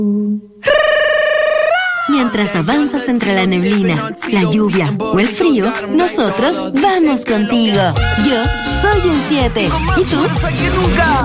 Mientras avanzas entre la neblina, la lluvia o el frío, nosotros vamos contigo. Yo soy un 7. ¿Y tú?